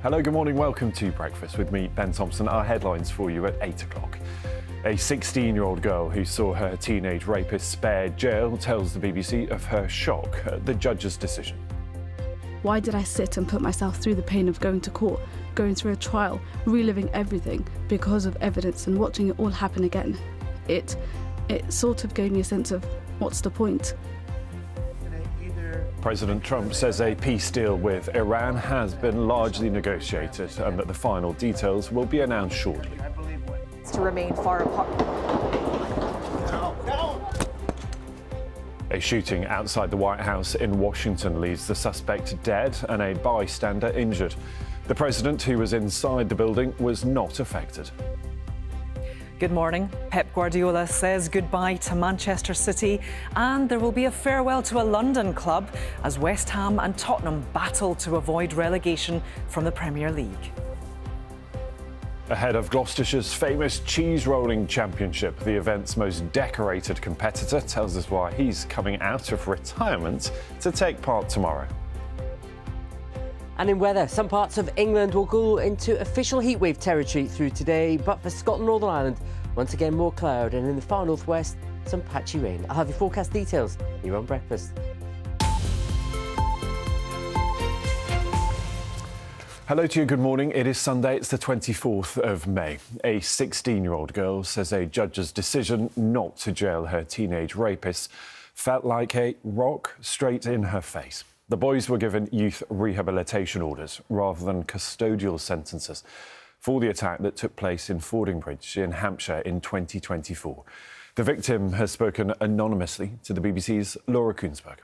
Hello, good morning. Welcome to Breakfast with me, Ben Thompson. Our headlines for you at 8 o'clock. A 16-year-old girl who saw her teenage rapist spared jail tells the BBC of her shock at the judge's decision. Why did I sit and put myself through the pain of going to court, going through a trial, reliving everything because of evidence and watching it all happen again? It sort of gave me a sense of, what's the point? President Trump says a peace deal with Iran has been largely negotiated and that the final details will be announced shortly. To remain far apart. A shooting outside the White House in Washington leaves the suspect dead and a bystander injured. The president, who was inside the building, was not affected. Good morning. Pep Guardiola says goodbye to Manchester City, and there will be a farewell to a London club as West Ham and Tottenham battle to avoid relegation from the Premier League. Ahead of Gloucestershire's famous cheese rolling championship, the event's most decorated competitor tells us why he's coming out of retirement to take part tomorrow. And in weather, some parts of England will go into official heatwave territory through today, but for Scotland, Northern Ireland, once again more cloud, and in the far northwest, some patchy rain. I'll have your forecast details here on Breakfast. Hello to you, good morning. It is Sunday, it's the 24th of May. A 16-year-old girl says a judge's decision not to jail her teenage rapist felt like a rock straight in her face. The boys were given youth rehabilitation orders rather than custodial sentences for the attack that took place in Fordingbridge in Hampshire in 2024. The victim has spoken anonymously to the BBC's Laura Kuenssberg.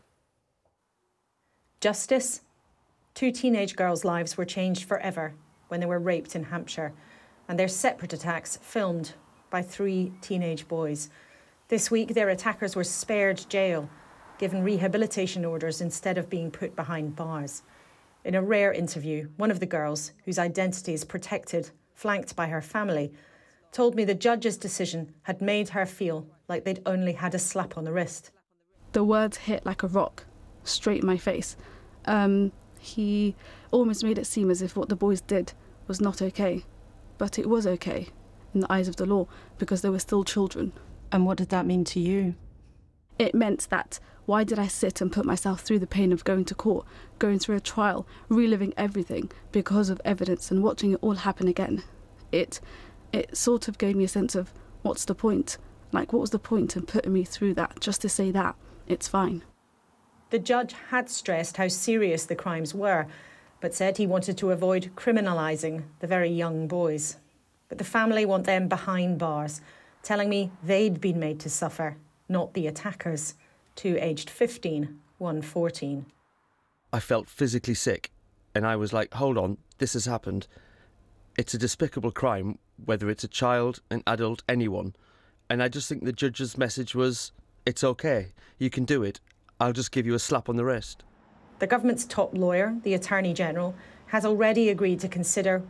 Justice? 2 teenage girls' lives were changed forever when they were raped in Hampshire, and their separate attacks filmed by 3 teenage boys. This week, their attackers were spared jail, given rehabilitation orders instead of being put behind bars. In a rare interview, one of the girls, whose identity is protected, flanked by her family, told me the judge's decision had made her feel like they'd only had a slap on the wrist. The words hit like a rock, straight in my face. He almost made it seem as if what the boys did was not okay. But it was okay in the eyes of the law because they were still children. And what did that mean to you? It meant that why did I sit and put myself through the pain of going to court, going through a trial, reliving everything because of evidence and watching it all happen again? It sort of gave me a sense of, what's the point? Like, what was the point in putting me through that just to say that it's fine? The judge had stressed how serious the crimes were, but said he wanted to avoid criminalising the very young boys. But the family want them behind bars, telling me they'd been made to suffer, not the attackers. 2 aged 15, 1 14. I felt physically sick, and I was like, hold on, this has happened. It's a despicable crime, whether it's a child, an adult, anyone. And I just think the judge's message was, it's okay, you can do it. I'll just give you a slap on the wrist. The government's top lawyer, the Attorney General, has already agreed to consider